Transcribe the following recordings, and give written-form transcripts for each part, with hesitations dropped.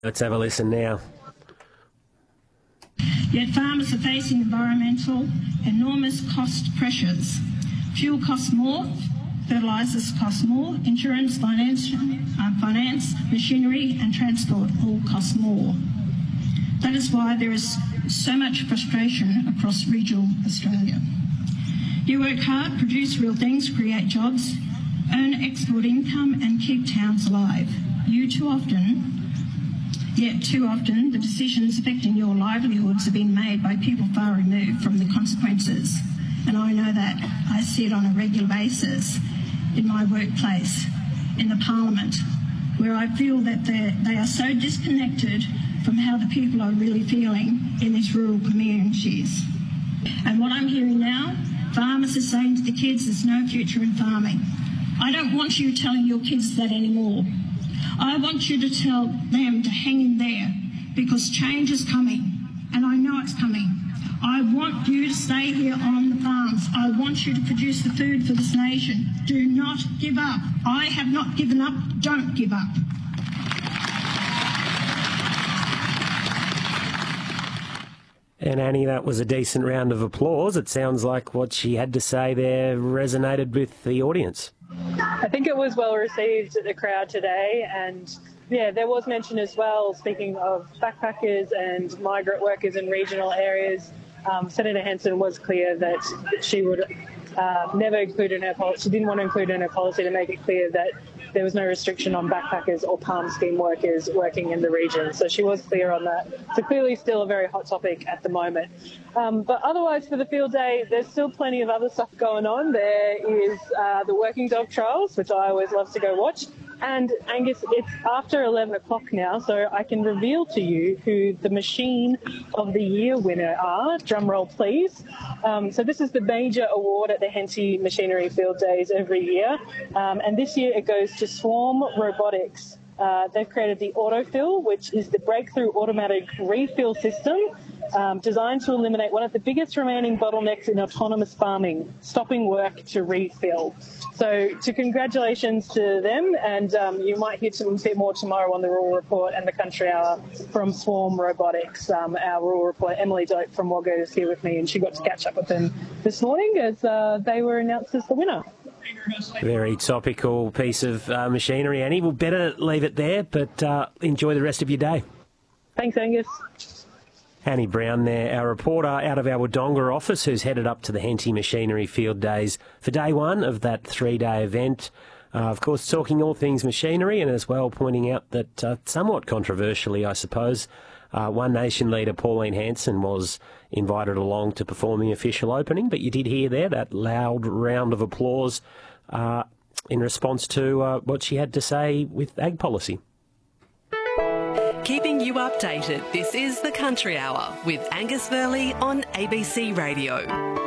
Let's have a listen now. Yet farmers are facing environmental enormous cost pressures. Fuel costs more, fertilisers cost more, insurance, finance, machinery and transport all cost more. That is why there is so much frustration across regional Australia. You work hard, produce real things, create jobs, earn export income and keep towns alive. Yet too often, the decisions affecting your livelihoods have been made by people far removed from the consequences. And I know that. I see it on a regular basis in my workplace, in the Parliament, where I feel that they are so disconnected from how the people are really feeling in these rural communities. And what I'm hearing now, farmers are saying to the kids, there's no future in farming. I don't want you telling your kids that anymore. I want you to tell them to hang in there because change is coming, and I know it's coming. I want you to stay here on the farms. I want you to produce the food for this nation. Do not give up. I have not given up. Don't give up. And Annie, that was a decent round of applause. It sounds like what she had to say there resonated with the audience. I think it was well received at the crowd today, and yeah, there was mention as well, speaking of backpackers and migrant workers in regional areas. Senator Hanson was clear that she would never include in her policy. She didn't want to include in her policy to make it clear that there was no restriction on backpackers or palm scheme workers working in the region. So she was clear on that. So clearly still a very hot topic at the moment. But otherwise for the field day, there's still plenty of other stuff going on. There is the working dog trials, which I always love to go watch. And Angus, it's after 11 o'clock now, so I can reveal to you who the Machine of the Year winner are. Drum roll, please. So this is the major award at the Henty Machinery Field Days every year. And this year it goes to Swarm Robotics. They've created the Autofill, which is the breakthrough automatic refill system designed to eliminate one of the biggest remaining bottlenecks in autonomous farming, stopping work to refill. So congratulations to them, and you might hear more tomorrow on the Rural Report and the Country Hour from Swarm Robotics. Our Rural Report, Emily Doak from Wagga, is here with me, and she got to catch up with them this morning as they were announced as the winner. Very topical piece of machinery, Annie. We'll better leave it there, but enjoy the rest of your day. Thanks, Angus. Annie Brown there, our reporter out of our Wodonga office, who's headed up to the Henty Machinery Field Days for day one of that three-day event. Of course, talking all things machinery, and as well pointing out that somewhat controversially, I suppose, One Nation leader Pauline Hanson was invited along to perform the official opening, but you did hear there that loud round of applause in response to what she had to say with ag policy. Keeping you updated, this is the Country Hour with Angus Verley on ABC Radio.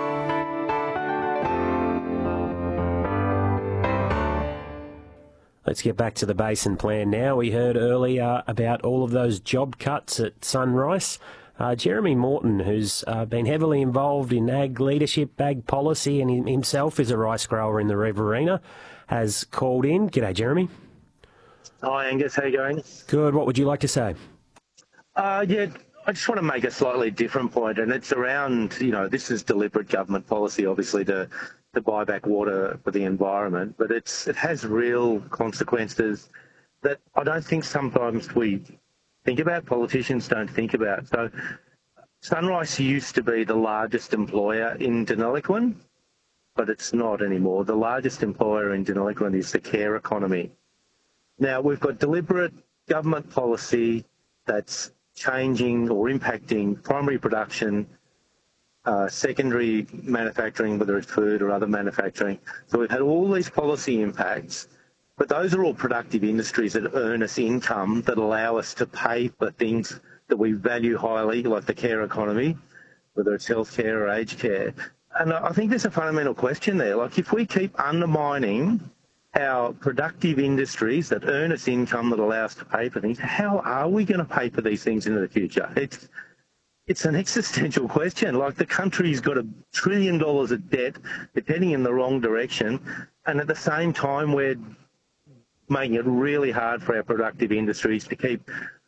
Let's get back to the Basin Plan now. We heard earlier about all of those job cuts at Sunrise. Jeremy Morton, who's been heavily involved in ag leadership, ag policy, and himself is a rice grower in the Riverina, has called in. G'day, Jeremy. Hi, Angus. How you going? Good. What would you like to say? I just want to make a slightly different point, and it's around, this is deliberate government policy, obviously, to buy back water for the environment, but it has real consequences that I don't think sometimes we think about, politicians don't think about. So Sunrise used to be the largest employer in Deniliquin, but it's not anymore. The largest employer in Deniliquin is the care economy. Now, we've got deliberate government policy that's changing or impacting primary production, secondary manufacturing, whether it's food or other manufacturing. So we've had all these policy impacts, but those are all productive industries that earn us income that allow us to pay for things that we value highly, like the care economy, whether it's healthcare or aged care. And I think there's a fundamental question there. Like, if we keep undermining our productive industries that earn us income that allow us to pay for things, how are we going to pay for these things into the future? It's an existential question. Like, the country's got $1 trillion of debt. It's heading in the wrong direction. And at the same time, we're making it really hard for our productive industries to keep